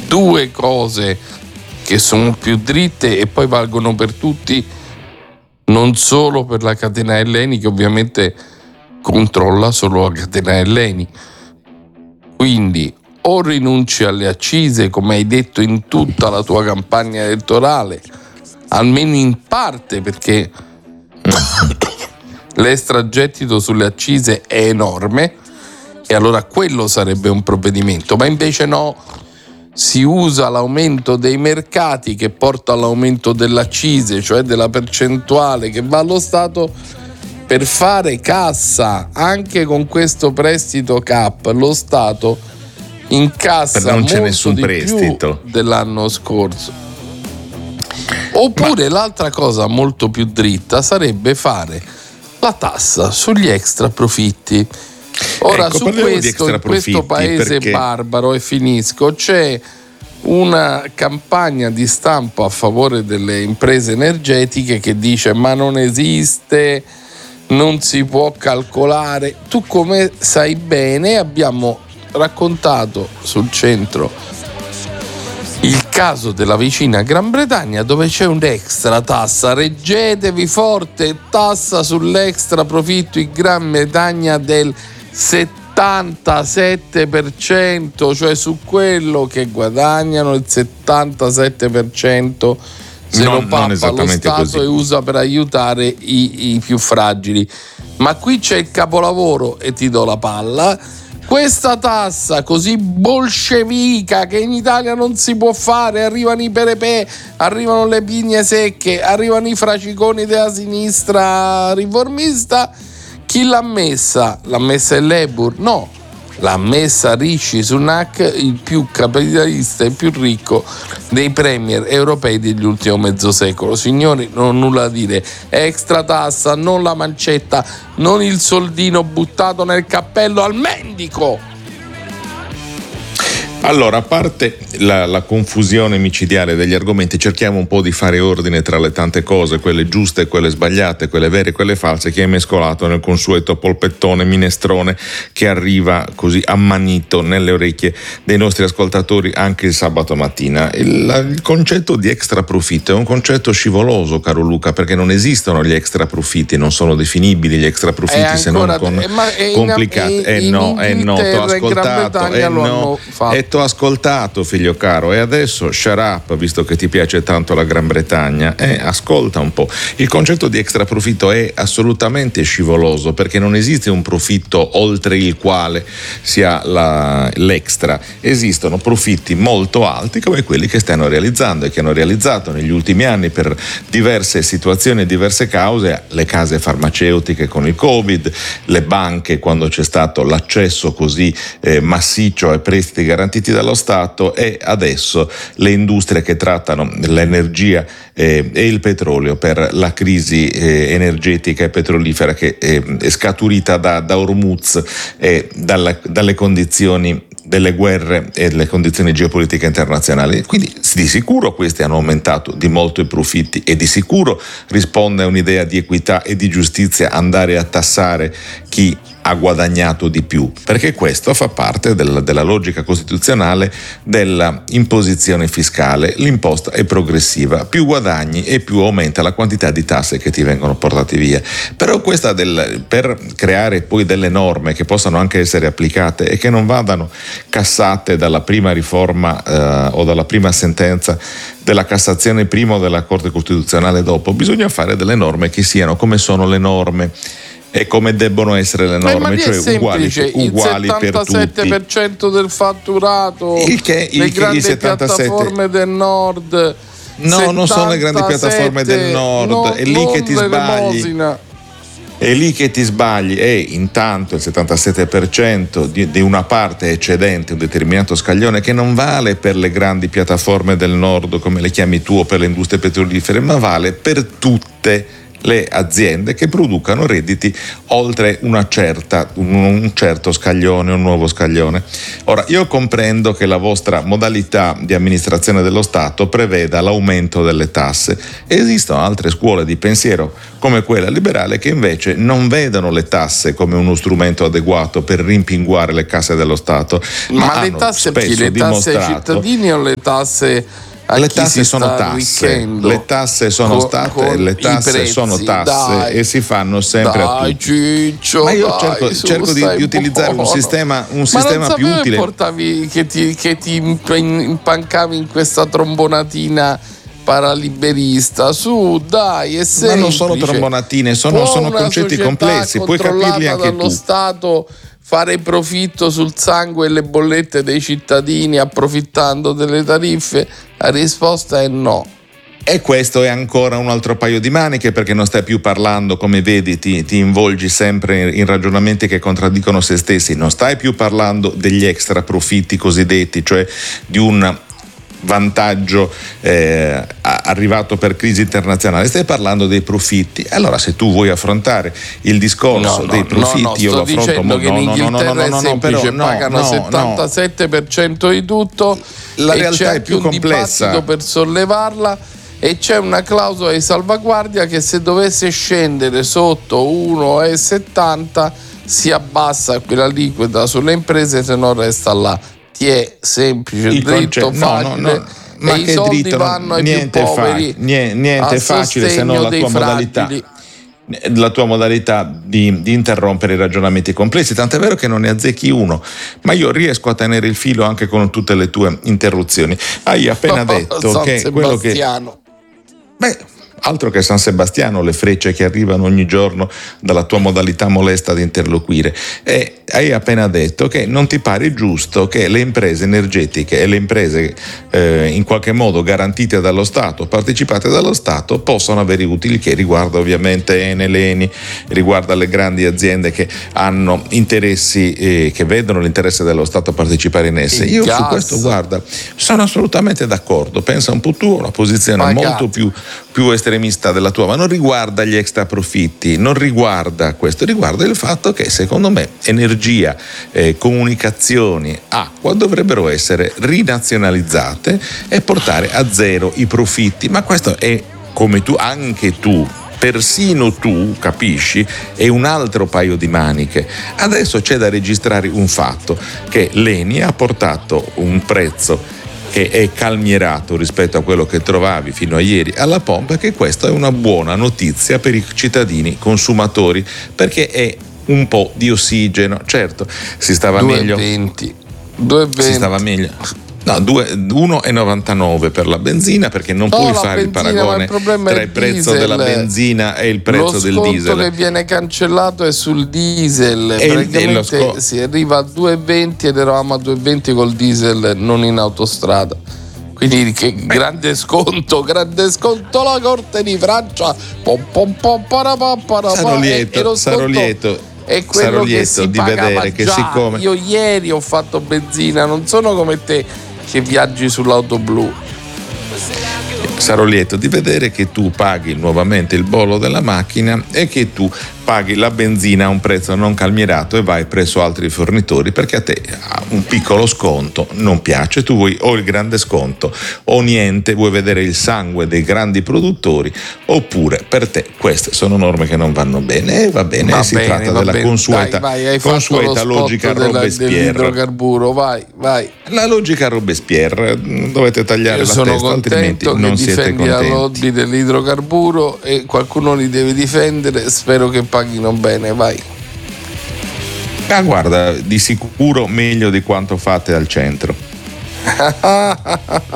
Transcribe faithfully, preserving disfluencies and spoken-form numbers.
due cose che sono più dritte e poi valgono per tutti, non solo per la catena Elleni, che ovviamente controlla solo la catena Elleni. Quindi o rinunci alle accise, come hai detto in tutta la tua campagna elettorale, almeno in parte, perché l'extragettito sulle accise è enorme, e allora quello sarebbe un provvedimento, ma invece no, si usa l'aumento dei mercati che porta all'aumento dell'accise, cioè della percentuale che va allo Stato, per fare cassa. Anche con questo prestito C A P lo Stato incassa non c'è molto nessun di prestito più dell'anno scorso. Oppure Ma... l'altra cosa molto più dritta sarebbe fare la tassa sugli extra profitti. Ora, ecco, su questo, in questo paese perché... barbaro, e finisco, c'è una campagna di stampo a favore delle imprese energetiche che dice: ma non esiste, non si può calcolare. Tu, come sai bene, abbiamo raccontato sul Centro il caso della vicina Gran Bretagna, dove c'è un'extra tassa, reggetevi forte, tassa sull'extra profitto in Gran Bretagna del settantasette per cento, cioè su quello che guadagnano il settantasette per cento se non, lo pappa lo Stato così. E usa per aiutare i, i più fragili. Ma qui c'è il capolavoro, e ti do la palla: questa tassa così bolscevica che in Italia non si può fare, arrivano i perepè, arrivano le pigne secche, arrivano i fraciconi della sinistra riformista. Chi l'ha messa? L'ha messa il Labour? No, l'ha messa Rishi Sunak, il più capitalista e più ricco dei premier europei degli ultimi mezzo secolo. Signori, non ho nulla da dire. Extra tassa, non la mancetta, non il soldino buttato nel cappello al mendico. Allora, a parte la, la confusione micidiale degli argomenti, cerchiamo un po' di fare ordine tra le tante cose, quelle giuste e quelle sbagliate, quelle vere e quelle false, che è mescolato nel consueto polpettone minestrone che arriva così ammanito nelle orecchie dei nostri ascoltatori anche il sabato mattina. Il, il concetto di extra profitto è un concetto scivoloso, caro Luca, perché non esistono gli extra profitti, non sono definibili gli extra profitti se non con eh, complicati. Eh no, eh no, t'ho ascoltato, eh no, e t'ho ascoltato, figlio caro, e adesso shut up, visto che ti piace tanto la Gran Bretagna, eh, ascolta un po'. Il concetto di extra profitto è assolutamente scivoloso, perché non esiste un profitto oltre il quale sia la, l'extra. Esistono profitti molto alti come quelli che stanno realizzando e che hanno realizzato negli ultimi anni per diverse situazioni e diverse cause, le case farmaceutiche con il Covid, le banche quando c'è stato l'accesso così eh, massiccio ai prestiti garantiti dallo Stato, e adesso le industrie che trattano l'energia eh, e il petrolio per la crisi eh, energetica e petrolifera che eh, è scaturita da, da Hormuz e dalla, dalle condizioni delle guerre e delle condizioni geopolitiche internazionali. Quindi di sicuro questi hanno aumentato di molto i profitti, e di sicuro risponde a un'idea di equità e di giustizia andare a tassare chi ha guadagnato di più, perché questo fa parte della, della logica costituzionale della imposizione fiscale. L'imposta è progressiva, più guadagni e più aumenta la quantità di tasse che ti vengono portate via. Però questa del, per creare poi delle norme che possano anche essere applicate e che non vadano cassate dalla prima riforma eh, o dalla prima sentenza della Cassazione prima o della Corte Costituzionale dopo, bisogna fare delle norme che siano come sono le norme e come debbono essere le norme, Beh, cioè uguali, uguali per tutti. Il settantasette per cento del fatturato, il che, il le che, grandi il settantasette piattaforme del nord. No, settantasette non sono le grandi piattaforme del nord, no, è lì che ti sbagli. È lì che ti sbagli, e intanto il settantasette per cento di, di una parte eccedente un determinato scaglione, che non vale per le grandi piattaforme del nord come le chiami tu o per le industrie petrolifere, ma vale per tutte le aziende che producano redditi oltre una certa, un, un certo scaglione, un nuovo scaglione. Ora, io comprendo che la vostra modalità di amministrazione dello Stato preveda l'aumento delle tasse. Esistono altre scuole di pensiero come quella liberale che invece non vedono le tasse come uno strumento adeguato per rimpinguare le casse dello Stato, ma, ma le tasse per le tasse ai cittadini o le tasse a le chi tasse si sono sta tasse, arricchendo? le tasse sono con, state, con le tasse prezzi, sono tasse dai, e si fanno sempre dai, a tutti. Ciccio, ma io dai, cerco, su, cerco di, di utilizzare buono. un sistema, un ma sistema non più utile. Ma portavi che ti, che ti impancavi in questa trombonatina paraliberista, su dai, è semplice. Ma non sono trombonatine, sono, sono concetti complessi, puoi capirli anche dallo tu. Stato fare profitto sul sangue e le bollette dei cittadini approfittando delle tariffe? La risposta è no. E questo è ancora un altro paio di maniche, perché non stai più parlando, come vedi, ti, ti involgi sempre in ragionamenti che contraddicono se stessi, non stai più parlando degli extra profitti cosiddetti, cioè di un vantaggio eh, arrivato per crisi internazionale, stai parlando dei profitti. Allora, se tu vuoi affrontare il discorso no, no, dei profitti, no, no, io lo affronto mo- che no, in Inghilterra no, no, no, no, è semplice, no, pagano no, settantasette per cento di tutto, la e realtà c'è è più un complessa dibattito per sollevarla, e c'è una clausola di salvaguardia che se dovesse scendere sotto uno virgola settanta si abbassa quella liquida sulle imprese, se no resta là. Ti è semplice, il dritto, concetto, facile, no, no, no. Ma e che i soldi dritto, vanno ai niente più poveri, fa, niente, niente facile se non la tua modalità la tua modalità di, di interrompere i ragionamenti complessi, tant'è vero che non ne azzecchi uno, ma io riesco a tenere il filo anche con tutte le tue interruzioni. Hai appena no, detto San che quello che beh altro che San Sebastiano, le frecce che arrivano ogni giorno dalla tua modalità molesta di interloquire. E hai appena detto che non ti pare giusto che le imprese energetiche e le imprese eh, in qualche modo garantite dallo Stato, partecipate dallo Stato, possano avere utili, che riguarda ovviamente Enel, Eni, riguarda le grandi aziende che hanno interessi, eh, che vedono l'interesse dello Stato a partecipare in esse. Io su questo, guarda, sono assolutamente d'accordo. Pensa un po' tu, una posizione Pagati. molto più, più estremista della tua, ma non riguarda gli extra profitti, non riguarda questo, riguarda il fatto che secondo me energia, eh, comunicazioni, acqua dovrebbero essere rinazionalizzate e portare a zero i profitti. Ma questo è, come tu, anche tu, persino tu capisci, è un altro paio di maniche. Adesso c'è da registrare un fatto, che l'Eni ha portato un prezzo che è calmierato rispetto a quello che trovavi fino a ieri alla pompa, e che questa è una buona notizia per i cittadini consumatori, perché è un po' di ossigeno. Certo, si stava meglio due virgola venti due virgola venti si stava meglio no, uno virgola novantanove per la benzina, perché non no, puoi fare benzina, il paragone il tra il, il prezzo della benzina e il prezzo del diesel. Lo sconto che viene cancellato è sul diesel, e praticamente sco- si arriva a due virgola venti ed eravamo a due virgola venti col diesel non in autostrada. Quindi che grande sconto, grande sconto la Corte di Francia. Pom pom pom parapapara, sarò lieto, sarò lieto. È quello sarò lieto che si di pagava vedere che già. siccome Io ieri ho fatto benzina, non sono come te che viaggi sull'auto blu. Sarò lieto di vedere che tu paghi nuovamente il bollo della macchina e che tu paghi la benzina a un prezzo non calmierato e vai presso altri fornitori, perché a te un piccolo sconto non piace. Tu vuoi o il grande sconto o niente, vuoi vedere il sangue dei grandi produttori, oppure per te queste sono norme che non vanno bene. E va bene, va si bene, tratta della bene. consueta, Dai, vai, hai consueta fatto lo logica spot della, Robespierre. Dell'idrocarburo, vai, vai. La logica Robespierre, dovete tagliare Io la sono testa, altrimenti contento non che siete difendi contenti. la lobby dell'idrocarburo e qualcuno li deve difendere, spero che paghino bene, vai. Ah, guarda, di sicuro meglio di quanto fate al centro.